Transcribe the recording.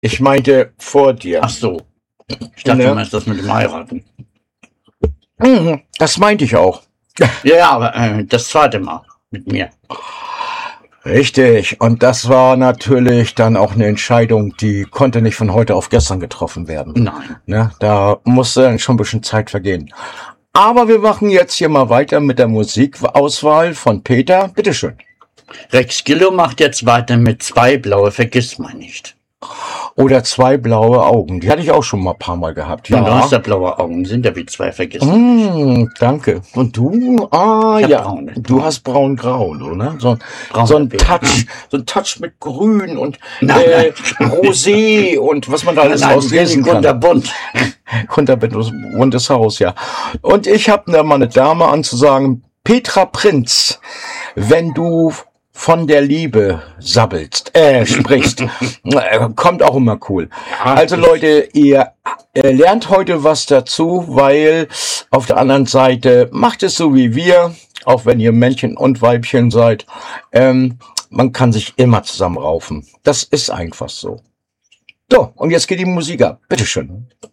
Ich meinte vor dir. Ach so. Ich dachte, Ne? du meinst das mit dem Heiraten. Das meinte ich auch. Ja, aber das zweite Mal mit mir. Richtig. Und das war natürlich dann auch eine Entscheidung, die konnte nicht von heute auf gestern getroffen werden. Nein. Ne? Da musste dann schon ein bisschen Zeit vergehen. Aber wir machen jetzt hier mal weiter mit der Musikauswahl von Peter. Bitteschön. Rex Gillo macht jetzt weiter mit 2 blaue Vergissmeinnicht. Oder 2 blaue Augen. Die hatte ich auch schon mal ein paar Mal gehabt. Ja. Und du Ja. hast ja blaue Augen, sind ja wie 2 Vergissmeinnicht. Danke. Und du? Ah, Ich hab ja. braune. Du hast braun-grau, oder? So Brauner ein Bär. Touch mit Grün und Nein. Rosé und was man da alles auslesen kann. Kunterbunt. Buntes Haus, ja. Und ich habe da mal eine Dame anzusagen, Petra Prinz, wenn du von der Liebe sprichst, kommt auch immer cool. Also Leute, ihr lernt heute was dazu, weil auf der anderen Seite macht es so wie wir, auch wenn ihr Männchen und Weibchen seid, man kann sich immer zusammenraufen. Das ist einfach so. So, und jetzt geht die Musik ab. Bitteschön.